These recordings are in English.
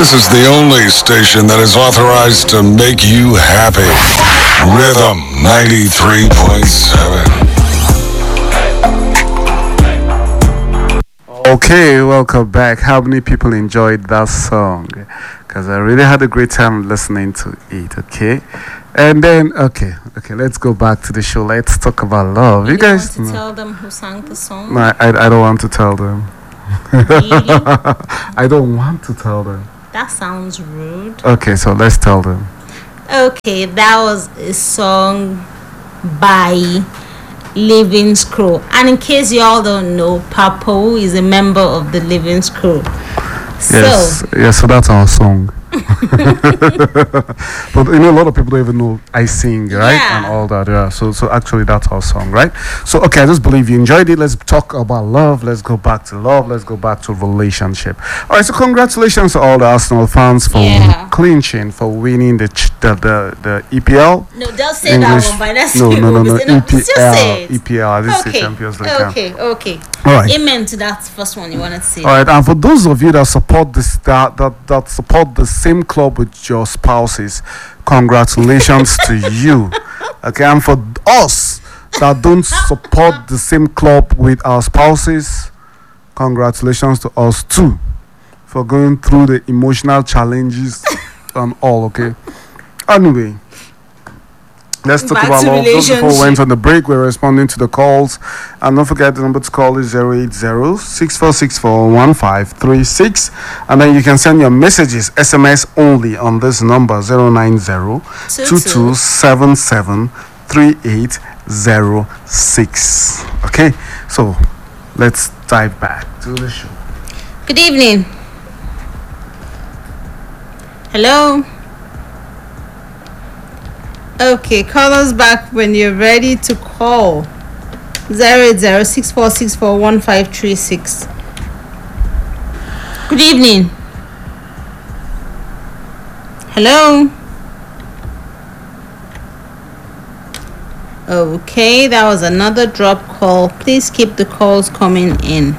This is the only station that is authorized to make you happy. Rhythm 93.7. Okay, welcome back. How many people enjoyed that song? Because I really had a great time listening to it, okay? And then, okay, let's go back to the show. Let's talk about love. You guys want to tell them who sang the song? No, I don't want to tell them. Really? I don't want to tell them. That sounds rude. Okay, so let's tell them. Okay, that was a song by Living Screw. And in case you all don't know, Papo is a member of the Living Screw. Yes, so that's our song. But a lot of people don't even know I sing, right? Yeah. And all that, yeah. So actually that's our song, right? So okay, I just believe you enjoyed it. Let's talk about love. Let's go back to love. Let's go back to relationship. All right, so congratulations to all the Arsenal fans for clinching, for winning the EPL. No, they'll say that one, but that's no, EPL. EPL. I didn't say Champions League. Okay. All right. Amen to that first one you want to say. All right, and for those of you that support this, that support the same club with your spouses, congratulations to you. Okay, and for us that don't support the same club with our spouses, congratulations to us too for going through the emotional challenges and all. Okay. Anyway, let's talk about love. Just before we went on the break, we're responding to the calls. And don't forget the number to call is 080-6464-1536. And then you can send your messages, SMS only, on this number, 090-2277-3806. Okay, so let's dive back to the show. Good evening. Hello. Okay, call us back when you're ready to call. 080-6464-1536. Good evening. Hello. Okay, that was another drop call. Please keep the calls coming in.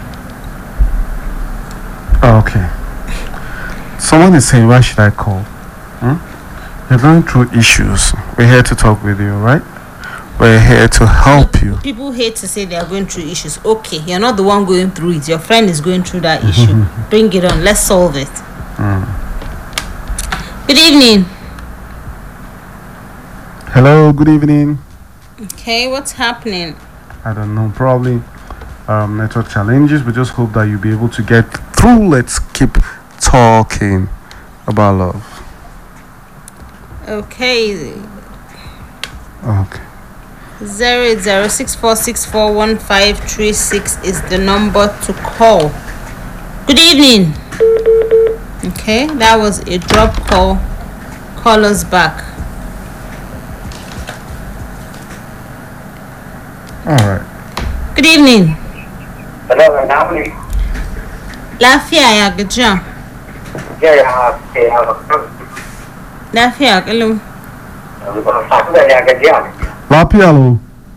Okay. Someone is saying, why should I call? You're going through issues. We're here to talk with you, right? We're here to help you. People hate to say they are going through issues. Okay, you're not the one going through it. Your friend is going through that issue. Bring it on. Let's solve it. Good evening. Hello, good evening. Okay, what's happening? I don't know. Probably network challenges. We just hope that you'll be able to get through. Let's keep talking about love. Okay. 080-6464-1536 is the number to call. Good evening. Okay, that was a drop call. Call us back. All right. Good evening. Hello, Namni. Lafiya ya gajiya. Lafiya kalau. Lafiya lo.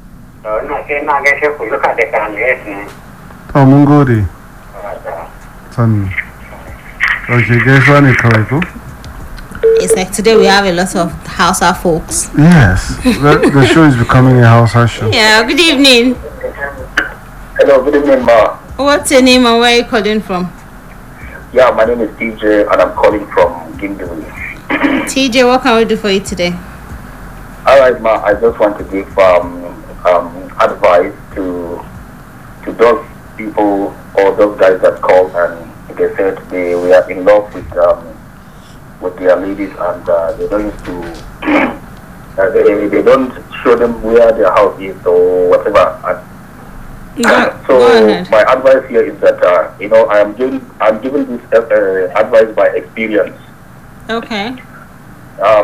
Mun gode. Sannu. Okay, gaisuwa ne kawai ko? It's like today we have a lot of Hausa folks. Yes, the show is becoming a Hausa show. Yeah, good evening. Hello, good evening, Ma. What's your name and where are you calling from? Yeah, my name is TJ and I'm calling from Gimdu. TJ, what can we do for you today? Alright, Ma, I just want to give advice to those people or those guys that call and they said they were in love with their ladies and they don't used to they don't show them where their house is or whatever. So my advice here is that I'm giving this advice by experience. Okay. I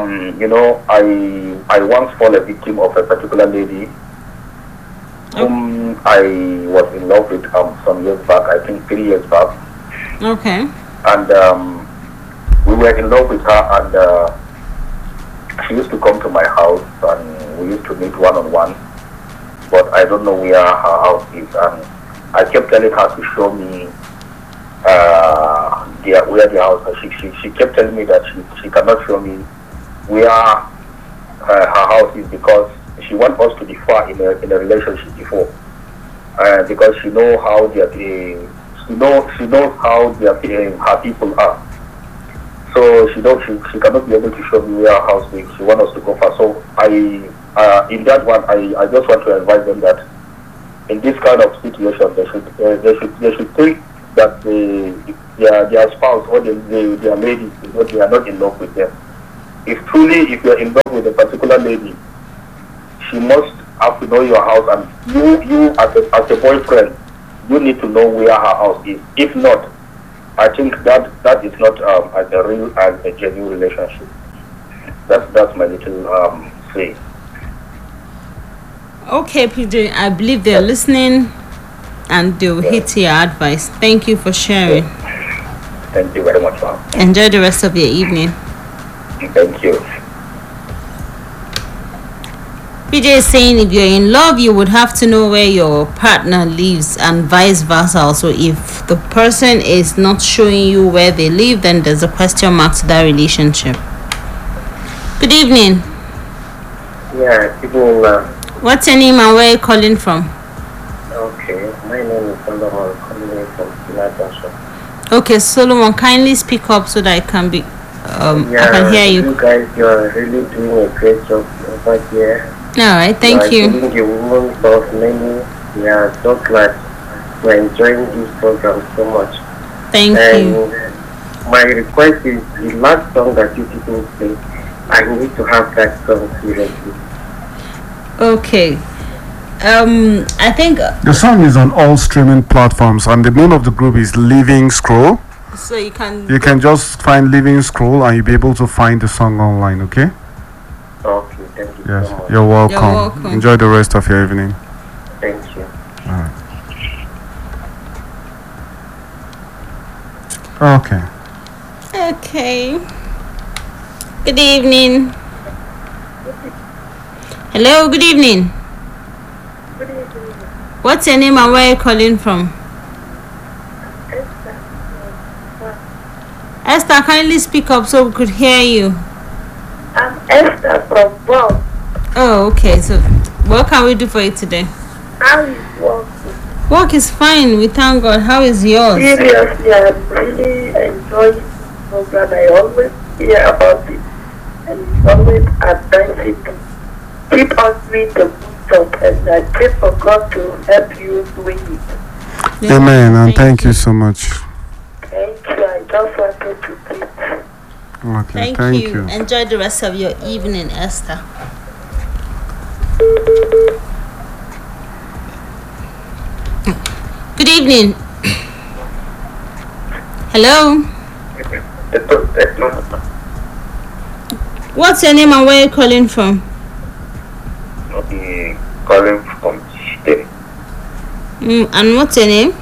once fall a victim of a particular lady whom I was in love with some years back, I think 3 years back. Okay. And we were in love with her, and she used to come to my house and we used to meet one-on-one. But I don't know where her house is, and I kept telling her to show me where inside the house. And she kept telling me that she cannot show me where her house is because she wants us to be far in a relationship before. Because she knows how she knows how her people are. So she cannot be able to show me where her house is. She wants us to go far. So in that one, I just want to advise them that in this kind of situation, they should think that their spouse or their lady, they are not in love with them. If you're in love with a particular lady, she must have to know your house, and you as a boyfriend, you need to know where her house is. If not, I think that is not a real and a genuine relationship. That's my little say. Okay, PJ, I believe they're listening and they'll hit your advice. Thank you for sharing. Thank you very much, ma'am. Enjoy the rest of your evening. Thank you. PJ is saying if you're in love, you would have to know where your partner lives and vice versa. So if the person is not showing you where they live, then there's a question mark to that relationship. Good evening. Yeah, people. What's your name and where are you calling from? Okay, my name is Solomon, calling in from Philadelphia. Okay, Solomon, kindly speak up so that I can be. I can hear you. You guys, you're really doing a great job over here. All right, thank you. Giving the women of many. We are so glad we're enjoying this program so much. Thank you. My request is the last song that you people play. I need to have that song seriously. Okay. I think The song is on all streaming platforms, and the name of the group is Living Scroll. so. You can just find Living Scroll, and you'll be able to find the song online. Okay. Okay, thank you Yes, so much. you're welcome. You're welcome. Enjoy the rest of your evening. Thank you. Okay. Okay. Good evening. Hello, good evening. Good evening. What's your name and where are you calling from? Esther, kindly speak up so we could hear you. I'm Esther from Bob. Oh, okay. So, what can we do for you today? How is work? Work is fine. We thank God. How is yours? Seriously, I'm really enjoying this program. I always hear about it. And it's always advising to keep on doing the good job. And I pray for God to help you doing it. Yeah. Amen, and thank you so much. Thank you. I just wanted to keep. Okay, Thank you. Enjoy the rest of your evening, Esther. Good evening. Hello. What's your name and where are you calling from? Okay, calling from Chile. And what's your name?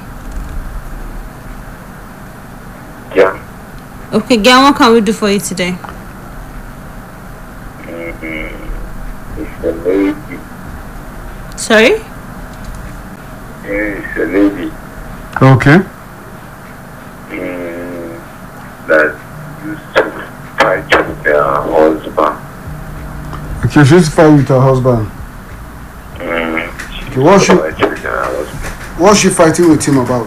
Yeah. Okay, Gan, what can we do for you today? It's a lady. Sorry? It's a lady Okay. that used to fight with their husband. Okay, she's fighting with her husband. She What used to she- fight with her husband. What's she fighting with him about?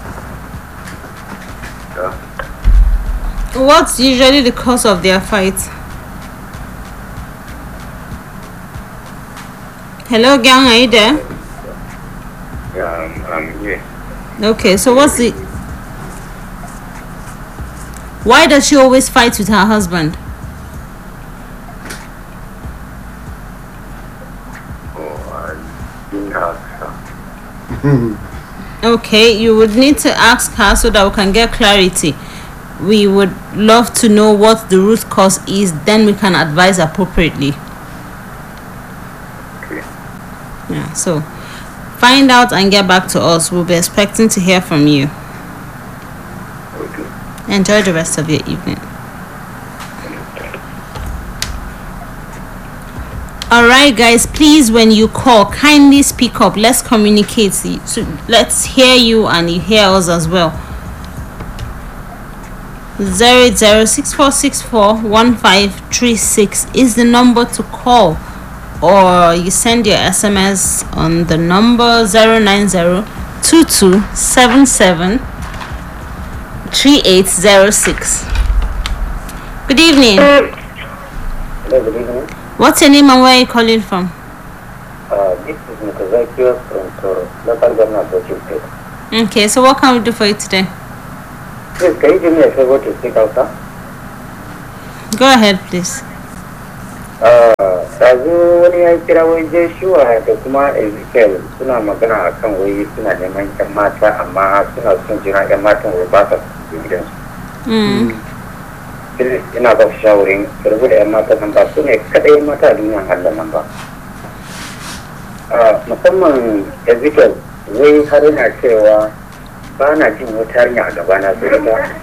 What's usually the cause of their fight? Hello, Gang, are you there? Yeah, I'm here. Okay, so what's the... Why does she always fight with her husband? Oh, I didn't ask her. Okay, you would need to ask her so that we can get clarity. We would love to know what the root cause is, then we can advise appropriately. Okay. Yeah, so find out and get back to us. We'll be expecting to hear from you. Okay. Enjoy the rest of your evening. Alright guys, please when you call, kindly speak up. Let's communicate. So let's hear you and you hear us as well. 08064641536 is the number to call, or you send your SMS on the number 09022773806. Good evening. Hello, good evening. What's your name and where are you calling from? This is Mr. Zakios from Toro, local government of State. Okay, so what can we do for you today? Please, can you do me a favor to speak out, sir? Go ahead, please. Ɗazu wani ya kira wai Joshua da kuma Ezekiel suna magana a kan wai suna neman 'yan mata amma suna son jira 'yan matan wai ba sa gidansu. Ina ba su shawarin su rabu da 'yan mata nan ba su ne kaɗai 'yan mata a duniyan Allah nan ba. Musamman Ezekiel wai har yana cewa ba na jin wata yarinya a gabana sai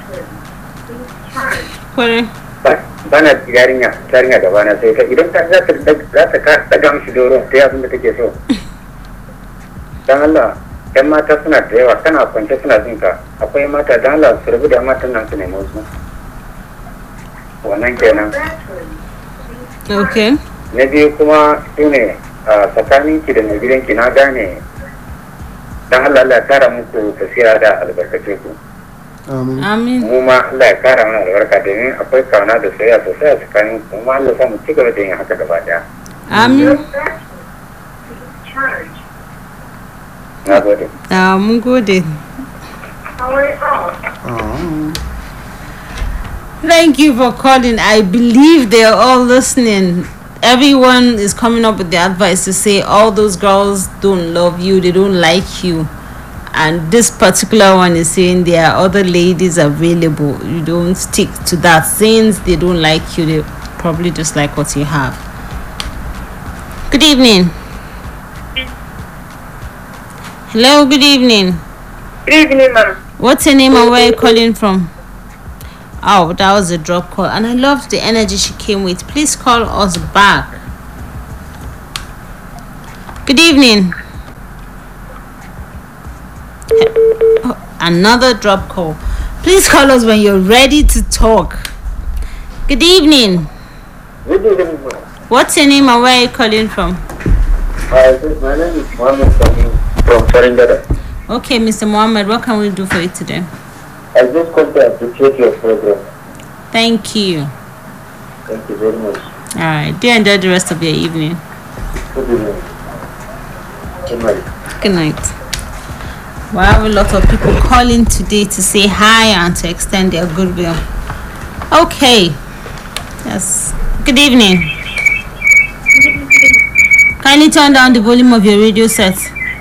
ba na yarinya gabana sai ta idan ta za ta daga mishi doro ta yi abin da take so. Dan Allah 'yan mata suna da yawa kana kwance suna jin ka, akwai mata dan Allah su rabu da matan nan su nemi wasu. Wannan kenan. Okay. Na biyu kuma su ne tsakanin ki da mai gidanki na gane dan Allah ya kara muku tafiya da albarkace ku. Amin. Mu ma Allah ya kara mana albarka domin akwai kauna da soyayya sosai a tsakanin ku, kuma Allah ya mu ci gaba da yin haka gaba daya. Amin. Na gode. Mun gode. Thank you for calling. I believe they are all listening. Everyone is coming up with the advice to say all those girls don't love you, they don't like you. And this particular one is saying there are other ladies available. You don't stick to that. Since they don't like you, they probably just like what you have. Good evening. Hello, good evening. Good evening, ma'am. What's your name and where are you calling from? Oh, that was a drop call. And I loved the energy she came with. Please call us back. Good evening. Oh, another drop call. Please call us when you're ready to talk. Good evening. Good evening, ma'am. What's your name and where are you calling from? My name is Mohammed from Faringada. Okay, Mr. Mohammed, what can we do for you today? I just want to appreciate your program. Thank you. Thank you very much. All right. Do enjoy the rest of your evening. Good evening. Good night. Good night. We have a lot of people calling today to say hi and to extend their goodwill. Okay. Yes. Good evening. Kindly turn down the volume of your radio set.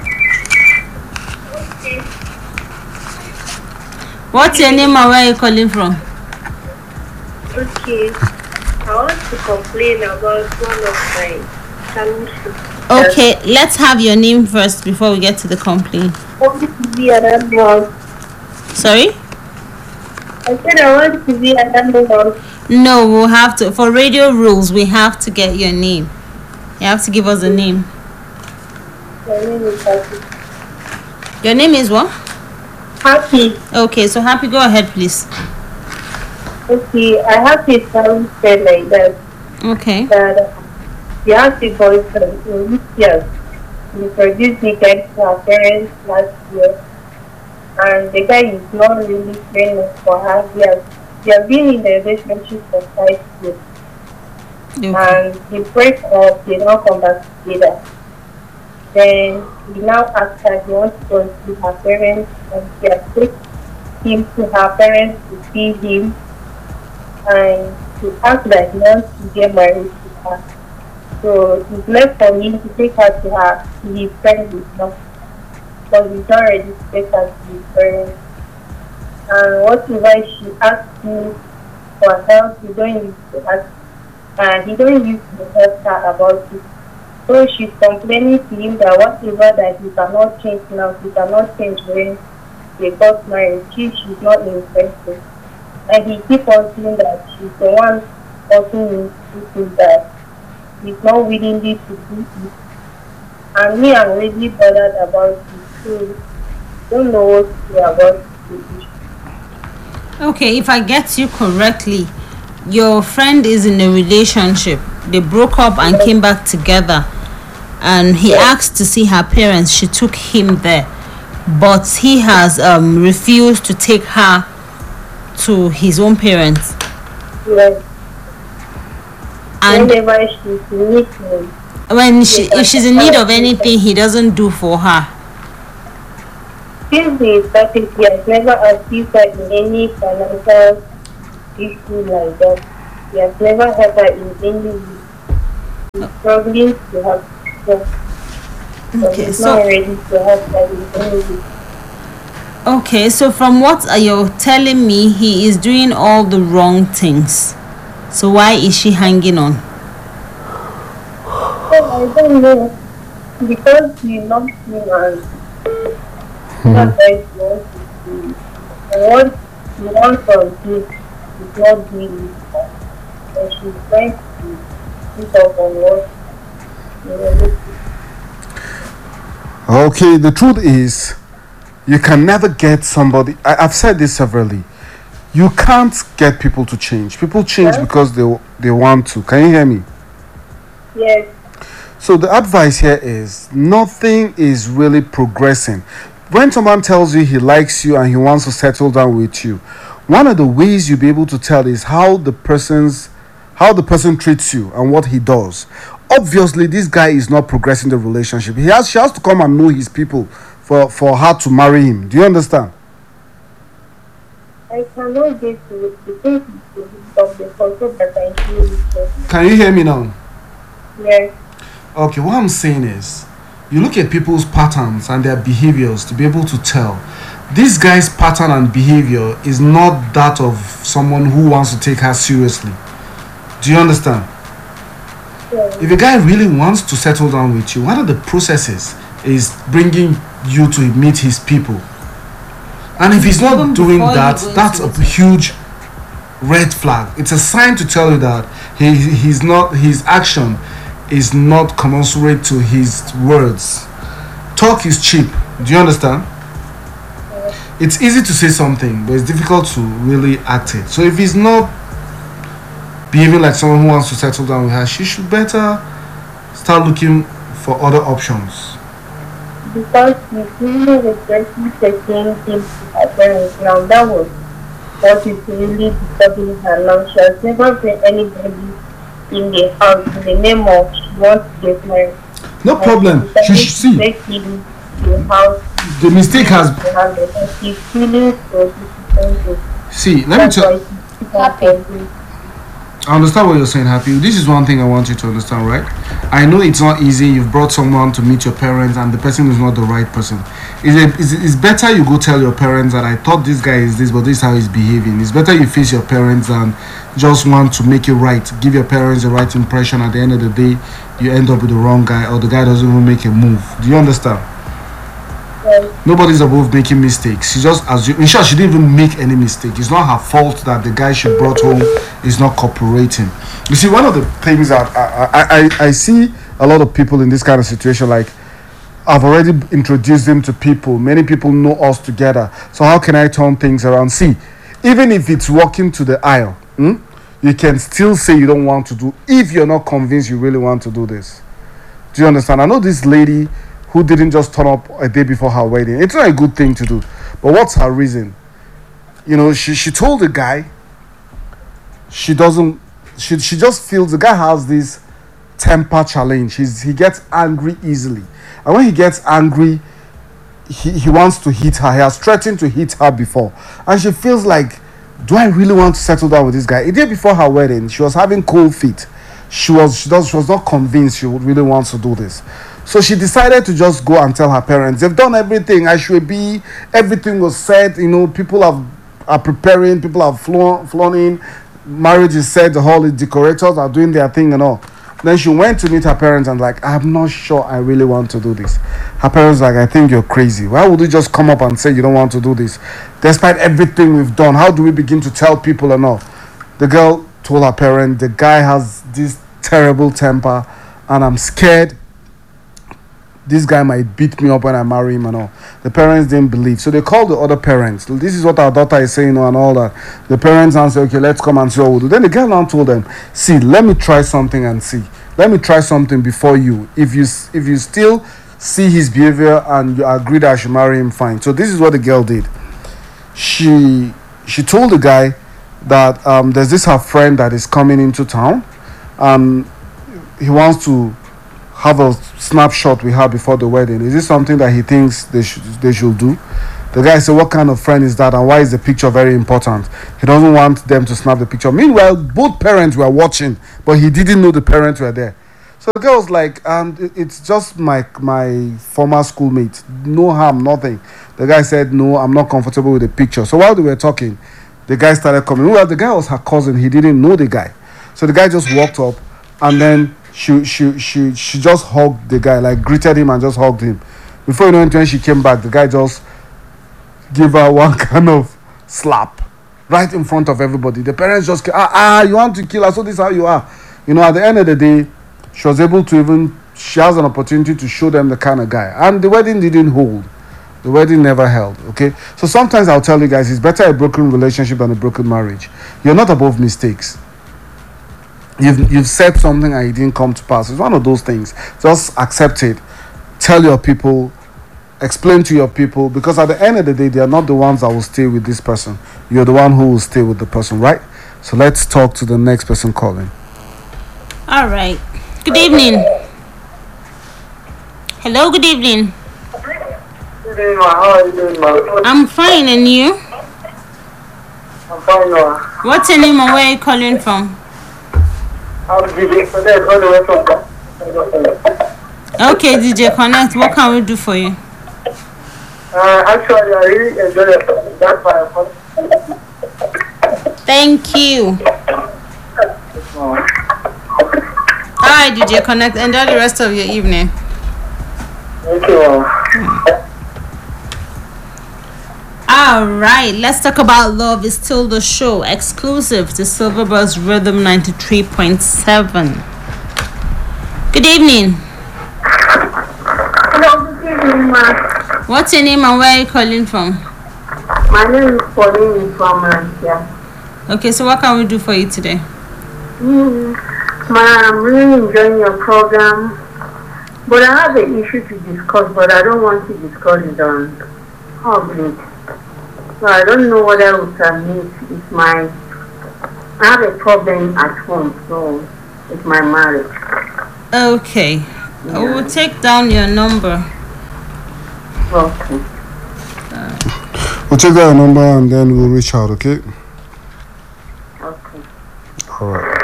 What's your name and where are you calling from? Okay. I want to complain about one of my challenges. Okay, let's have your name first before we get to the complaint. I want to be an animal. Sorry? I said I want to be an animal. No, we'll have to. For radio rules, we have to get your name. You have to give us a name. My name is Happy. Your name is what? Happy. Okay, so Happy, go ahead, please. Okay, I have a child friend like that. Okay. That he has a boyfriend in this year. He introduced me guys to her parents last year. And the guy is not really friendly for her. They have been in the relationship for 5 years. Okay. And they break up, they don't come back together. Then he now asks her he wants to go and see her parents, and she has taken him to her parents to see him, and to ask that he wants to get married to her. So it's left for him to take her to his friends with her, because he's not ready to take her to his parents. And whatever she asks me for help, he don't use to ask, and he don't use to help her about it. So she's complaining to him that whatever that he cannot change now, he cannot change when they got married. She's not interested. And he keeps on saying that she's the one forcing him to do that. He's not willingly to do it. And me, I'm really bothered about it. So don't know what to do about it. Okay, if I get you correctly, your friend is in a relationship. They broke up and came back together, and he asked to see her parents. She took him there, but he has refused to take her to his own parents. Yes. And Whenever she's with me, if she's in need of anything, he doesn't do for her. since he is starting, he has never assisted her in any financial issue like that. He has never had her in any way. He's struggling to have help, but Okay, he's so not ready to have her in any way. okay, so from what you're telling me, he is doing all the wrong things. So why is she hanging on? So I don't know, because he loves me and that's why he wants to do. And what he wants from him is not doing it. And she's trying to pick up on what you know. Okay, the truth is, you can never get somebody. I've said this severally. You can't get people to change. People change because they want to. Can you hear me? Yes, So the advice here is nothing is really progressing. When someone tells you he likes you and he wants to settle down with you, one of the ways you'll be able to tell is how the person treats you and what he does. Obviously, this guy is not progressing the relationship. She has to come and know his people for her to marry him. Do you understand? I cannot get to it because of the concept that I feel with. Can you hear me now? Yes, Okay, what I'm saying is, you look at people's patterns and their behaviors to be able to tell. This guy's pattern and behavior is not that of someone who wants to take her seriously. Do you understand? yes. If a guy really wants to settle down with you, one of the processes is bringing you to meet his people. And if he's not Even doing before you that, go that's into a huge red flag. It's a sign to tell you that his action is not commensurate to his words. Talk is cheap. Do you understand? It's easy to say something, but it's difficult to really act it. So if he's not behaving like someone who wants to settle down with her, she should better start looking for other options. Because he's really regretting taking him to her parents now. That was what is really disturbing her now. She has never seen anybody in the house in the name of she wants to get married. No problem. She should see. Take him to the house. The mistake has. To have the house. He's feeling so disappointed. See, let me That's tell. why she's happy. I understand what you're saying, Happy. This is one thing I want you to understand, right? I know it's not easy. You've brought someone to meet your parents, and the person is not the right person. It's better you go tell your parents that I thought this guy is this, but this is how he's behaving. It's better you face your parents than just want to make it right. Give your parents the right impression. At the end of the day, you end up with the wrong guy, or the guy doesn't even make a move. Do you understand? Yes. Nobody's above making mistakes. She just assumed. In short, she didn't even make any mistake. It's not her fault that the guy she brought home is not cooperating. You see, one of the things that I see a lot of people in this kind of situation, like I've already introduced them to people. Many people know us together. So how can I turn things around? See, even if it's walking to the aisle, you can still say you don't want to do if you're not convinced you really want to do this. Do you understand? I know this lady who didn't just turn up a day before her wedding. It's not a good thing to do. But what's her reason? You know, she told the guy she just feels the guy has this temper challenge. He gets angry easily. And when he gets angry, he wants to hit her. He has threatened to hit her before. And she feels like, do I really want to settle down with this guy? A day before her wedding, she was having cold feet. She was not convinced she would really want to do this. So she decided to just go and tell her parents, they've done everything. Everything was set. You know, people are preparing. People have flown in. Marriage is set. The hall is decorators are doing their thing and all. Then she went to meet her parents and like, I'm not sure I really want to do this. Her parents like, I think you're crazy. Why would you just come up and say you don't want to do this? Despite everything we've done, how do we begin to tell people and all? The girl told her parent, the guy has this terrible temper and I'm scared this guy might beat me up when I marry him and all. The parents didn't believe. So they called the other parents. This is what our daughter is saying and all that. The parents answered, okay, let's come and see what we'll do. Then the girl now told them, see, let me try something and see. Let me try something before you. If you still see his behavior and you agree that I should marry him, fine. So this is what the girl did. She told the guy that there's this her friend that is coming into town and he wants to have a snapshot with her before the wedding. Is this something that he thinks they should do? The guy said, what kind of friend is that and why is the picture very important? He doesn't want them to snap the picture. Meanwhile, both parents were watching, but he didn't know the parents were there. So the girl was like, it's just my former schoolmate. No harm, nothing. The guy said, no, I'm not comfortable with the picture. So while they were talking, the guy started coming. Well, the guy was her cousin. He didn't know the guy. So the guy just walked up and then she just hugged the guy, like greeted him and just hugged him. Before you know it, when she came back, the guy just gave her one kind of slap right in front of everybody. The parents just you want to kill her, so this is how you are. You know, at the end of the day, she was able to she has an opportunity to show them the kind of guy. And the wedding didn't hold. The wedding never held, okay? So sometimes I'll tell you guys, it's better a broken relationship than a broken marriage. You're not above mistakes. You've said something and it didn't come to pass. It's one of those things. Just accept it. Tell your people, explain to your people, because at the end of the day, they are not the ones that will stay with this person. You're the one who will stay with the person, right? So let's talk to the next person calling. All right. Good evening. Hello, good evening. Good evening, ma. How are you doing, ma? I'm fine, and you? I'm fine, ma. What's your name and where are you calling from? I'm DJ Connect all the way from Okay, DJ Connect, what can we do for you? Actually, I really enjoy it. That's why I called. Thank you. Alright, DJ Connect, enjoy the rest of your evening. Thank you, ma. Alright, let's talk about Love is Still the Show, exclusive to Silverbirds Rhythm 93.7. Good evening. Hello, good evening, ma. What's your name and where are you calling from? My name is Pauline from Malaysia. Okay, so what can we do for you today? Ma, I'm really enjoying your program, but I have an issue to discuss, but I don't want to discuss it on public. So I don't know what I would submit. I have a problem at home, so it's my marriage. Okay, I will take down your number. Okay. We'll take that number and then we'll reach out, okay? Okay. All right.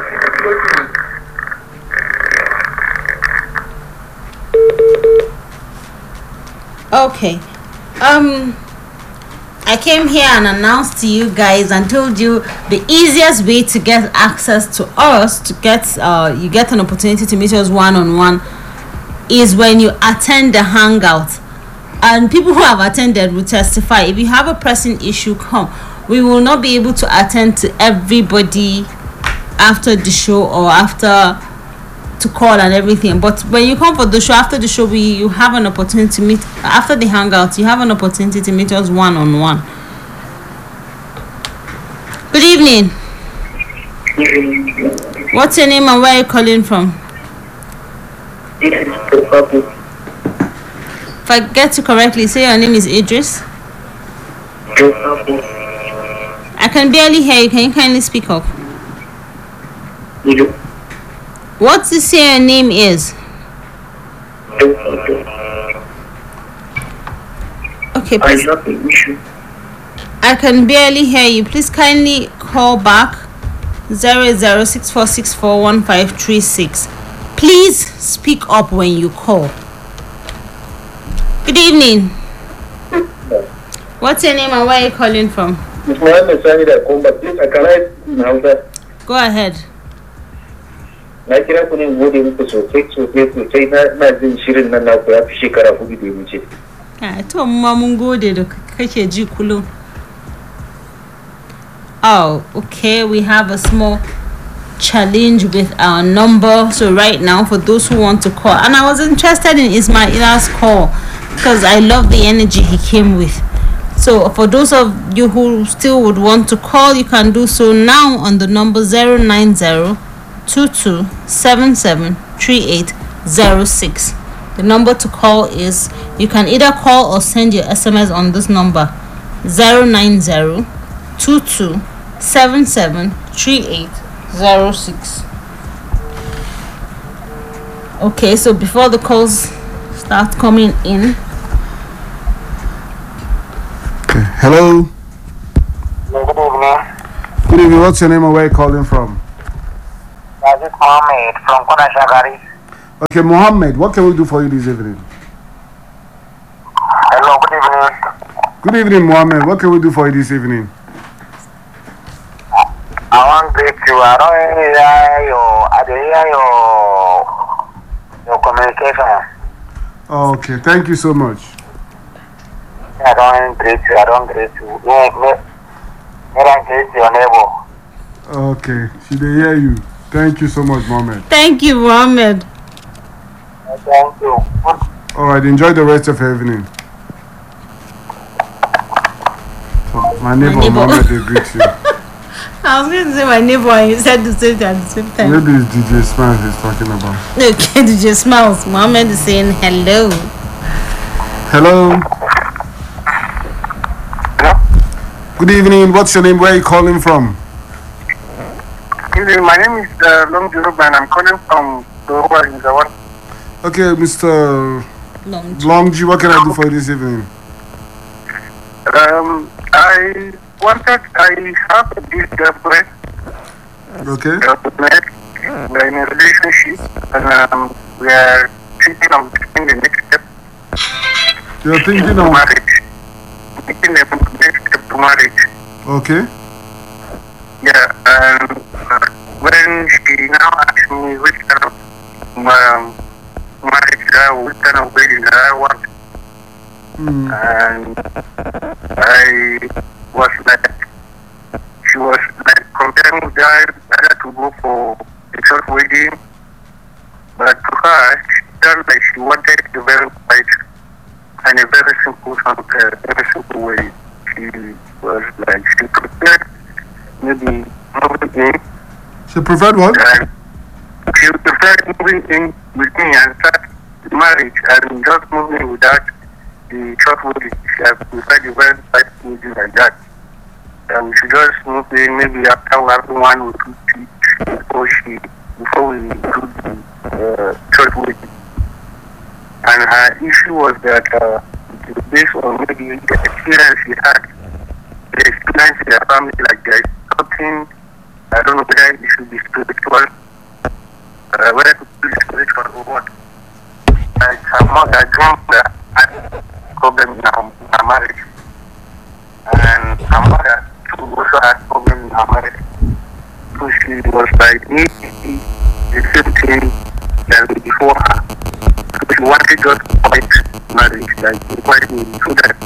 Okay. I came here and announced to you guys and told you the easiest way to get access to us, to get you get an opportunity to meet us one-on-one, is when you attend the hangout. And people who have attended will testify. If you have a pressing issue, come. We will not be able to attend to everybody after the show or after to call and everything, but when you come for the show, after the show, you have an opportunity to meet. After the hangout, you have an opportunity to meet us one-on-one. Good evening. What's your name and where are you calling from? If I get you correctly, say your name is Idris. I can barely hear you. Can you kindly speak up? What to say your name is? Okay, please. I can barely hear you. Please kindly call back 0064641536. Please speak up when you call. Good evening. What's your name and where are you calling from? Go ahead. Na kira ku ne gode muku sosai na jin shirin nan naku ya fi shekara 4 da ya wuce. To amma mun gode da kake ji kullum. Oh, okay, we have a small challenge with our number. So right now, for those who want to call, and I was interested in Ismaila's call because I love the energy he came with. So for those of you who still would want to call, you can do so now on the number 090-2277-3806. The number to call is, you can either call or send your SMS on this number, 090-2277-3806. Okay, so before the calls start coming in. Okay. Hello. Good evening. Good evening. What's your name and where are you calling from? This is Mohammed from Konashagari. Okay, Mohammed, what can we do for you this evening? Hello, good evening. Good evening, Mohammed. What can we do for you this evening? I want to greet you. I don't hear your communication. Okay, thank you so much. I don't greet you. May I greet your neighbor? Okay, should they hear you? Thank you so much, Mohammed. Thank you, Mohammed. Thank you. Alright, enjoy the rest of your evening. So, my neighbor Mohammed, they greet you. I was going to say my neighbor and you said the same thing at the same time. Maybe it's DJ Smiles he's talking about. Okay, DJ Smiles. Mohammed is saying hello. Hello. Good evening. What's your name? Where are you calling from? My name is Long Juruba and I'm calling from Doha in Zawar. Okay, Mr. Longji, what can I do for you this evening? I have this girlfriend. Okay. We're in a relationship and we are thinking of taking the next step. You're thinking of marriage. Taking the next step to marriage. Okay. Yeah, and when she now asked me which kind of marriage, which kind of wedding that I want, and I was like, she was like comparing with that either to go for a short wedding, but to her, she felt like she wanted a very quiet and a very simple way. She was like, she prepared maybe moving in. She preferred what? She preferred moving in with me and start the marriage and just moving without the short wedding. She has preferred the very tight wedding like that. And she just moved in maybe after 1 or 2 weeks before we do the short wedding. And her issue was that based on maybe the experience she had, the experience in her family, like there is something, I don't know whether it should be spiritual, whether it should be spiritual or what. Like her mother had problem in her marriage. And her mother too also had problem in her marriage. So she was like, maybe the same thing that was before her. So she wanted just quiet marriage, like quiet marriage, so that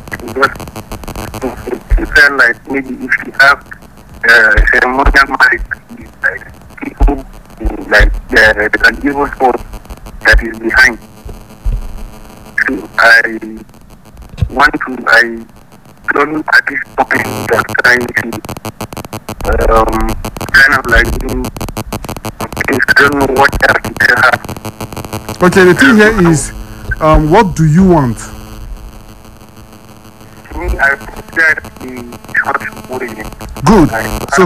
she felt like maybe if she have ceremonial marriage, like people, like the evil force that is behind. So I don't at this point just trying to kind of like do things. I don't know what else to tell her. Okay, the thing here is, what do you want? To me, I prefer the church wedding. Good. So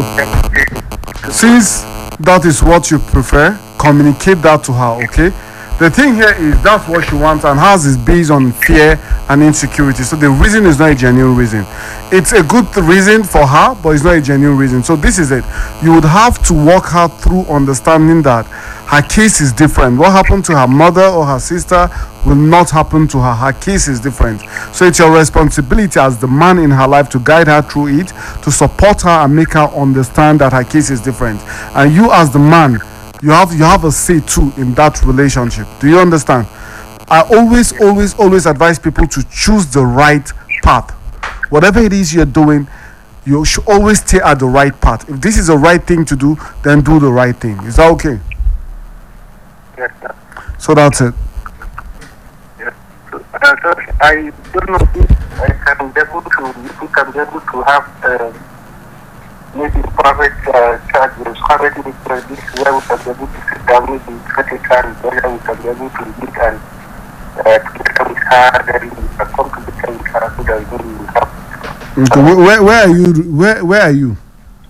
since that is what you prefer, communicate that to her, okay? The thing here is that's what she wants, and hers is based on fear and insecurity. So the reason is not a genuine reason. It's a good reason for her, but it's not a genuine reason. So this is it. You would have to walk her through understanding that her case is different. What happened to her mother or her sister will not happen to her. Her case is different. So it's your responsibility as the man in her life to guide her through it, to support her and make her understand that her case is different. And you as the man, you have a say too in that relationship. Do you understand? I always advise people to choose the right path. Whatever it is you're doing, you should always stay at the right path. If this is the right thing to do, then do the right thing. Is that okay? Yes, sir. So that's it. Yes. So, I don't know if I can be able to, if we can be able to have maybe private charges, private this where we can be able to sit down, maybe set a time where we can be able to meet and together with her, then we can come together with her so that we have. Okay. Where are you? Where are you?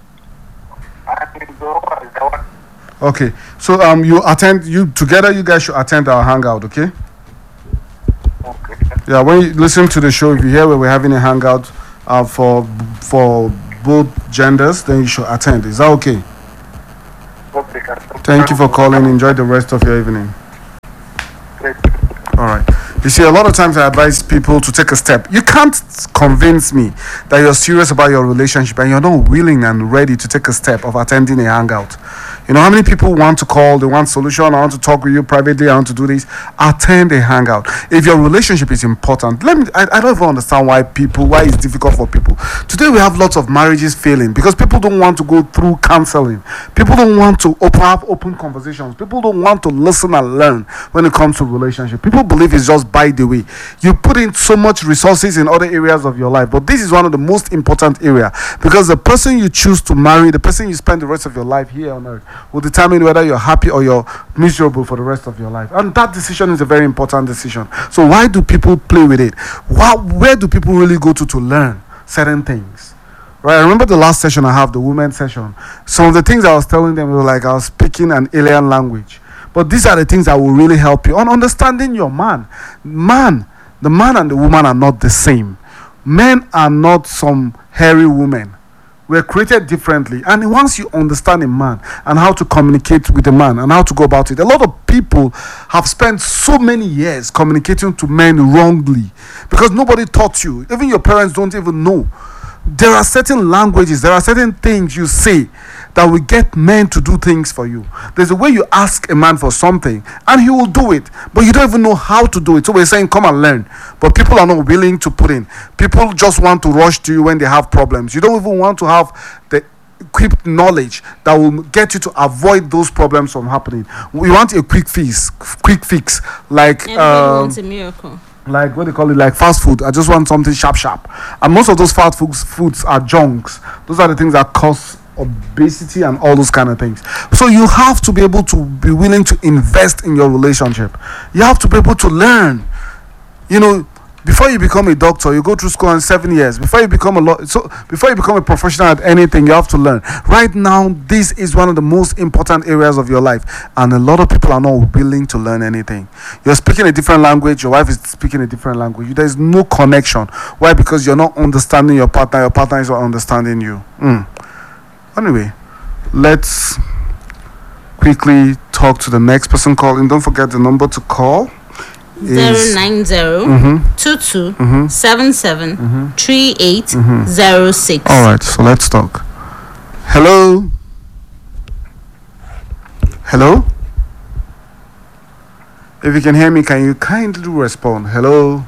Okay. So you together. You guys should attend our hangout. Okay. Okay. Yeah. When you listen to the show, if you hear where we're having a hangout for both genders, then you should attend. Is that okay? Okay. Thank you for calling. Enjoy the rest of your evening. All right. You see, a lot of times I advise people to take a step. You can't convince me that you're serious about your relationship and you're not willing and ready to take a step of attending a hangout. You know how many people want to call, they want solution, I want to talk with you privately, I want to do this. Attend a hangout. If your relationship is important, I don't even understand why it's difficult for people. Today we have lots of marriages failing because people don't want to go through counseling. People don't want to have open conversations. People don't want to listen and learn when it comes to relationship. People believe it's just by the way. You put in so much resources in other areas of your life, but this is one of the most important area because the person you choose to marry, the person you spend the rest of your life here on earth, will determine whether you're happy or you're miserable for the rest of your life. And that decision is a very important decision. So why do people play with it? Where do people really go to learn certain things? Right, I remember the last session I have, the women's session. Some of the things I was telling them were like I was speaking an alien language. But these are the things that will really help you on understanding your man. The man and the woman are not the same. Men are not some hairy women. We're created differently. And once you understand a man and how to communicate with a man and how to go about it, a lot of people have spent so many years communicating to men wrongly because nobody taught you. Even your parents don't even know. There are certain languages, there are certain things you say that will get men to do things for you. There's a way you ask a man for something and he will do it, but you don't even know how to do it. So we're saying come and learn, but people are not willing to put in. People just want to rush to you when they have problems. You don't even want to have the equipped knowledge that will get you to avoid those problems from happening. We want a quick fix like everybody wants a miracle. Like what they call it, like fast food. I just want something sharp, and most of those fast foods are junks. Those are the things that cause obesity and all those kind of things. So you have to be able to be willing to invest in your relationship. You have to be able to learn. You know, before you become a doctor, you go through school in 7 years. Before you become a professional at anything, you have to learn. Right now, this is one of the most important areas of your life, and a lot of people are not willing to learn anything. You're speaking a different language, your wife is speaking a different language. There is no connection. Why? Because you're not understanding your partner is not understanding you. Anyway, let's quickly talk to the next person calling. Don't forget the number to call. 090-2277-3806. All right, so let's talk. Hello. If you can hear me, can you kindly respond? Hello.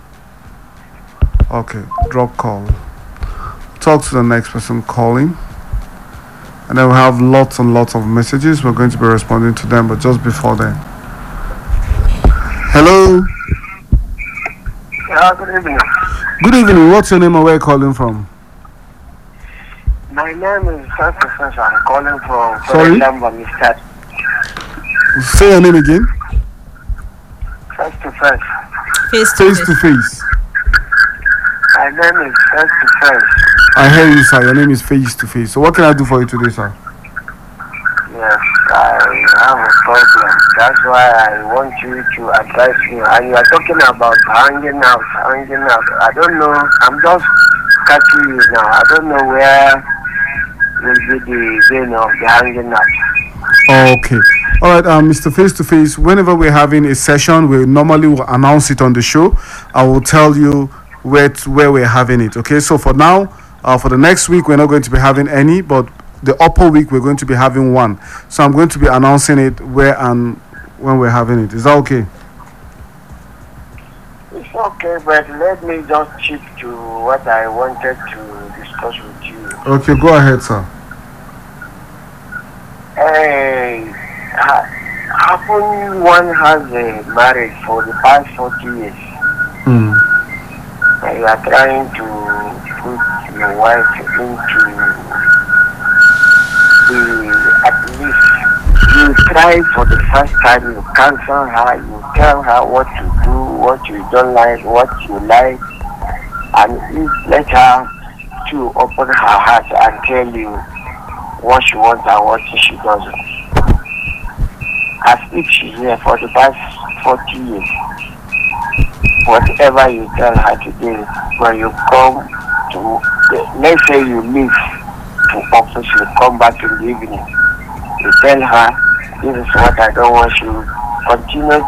Okay, drop call. Talk to the next person calling, and then we'll have lots and lots of messages. We're going to be responding to them, but just before then. Hello. Yeah, good evening. Good evening. What's your name and where are you calling from? My name is First Professor. I'm calling from Sorry? Mr. Say your name again. Face to face. Face to face. My name is Face to face. I hear you, sir. Your name is Face to face. So what can I do for you today, sir? Yes, I have a problem. That's why I want you to advise me. And you are talking about hanging out. I don't know. I'm just catching you now. I don't know where will be the vein of the hanging out. Okay. All right, Mr. Face to Face, whenever we're having a session, we normally will announce it on the show. I will tell you where we're having it. Okay, so for now, for the next week, we're not going to be having any, but the upper week, we're going to be having one. So I'm going to be announcing it where and when we're having it. Is that okay? It's okay, but let me just chip to what I wanted to discuss with you. Okay, go ahead, sir. Often one has a marriage for the past 40 years. Mm. And you are trying to put your wife into at least you try for the first time, you counsel her, you tell her what to do, what you don't like, what you like, and you let her to open her heart and tell you what she wants and what she doesn't. As if she's here for the past 40 years. Whatever you tell her today, when you come to, let's say you leave to office, you come back in the evening, you tell her, this is what I don't want you. Continue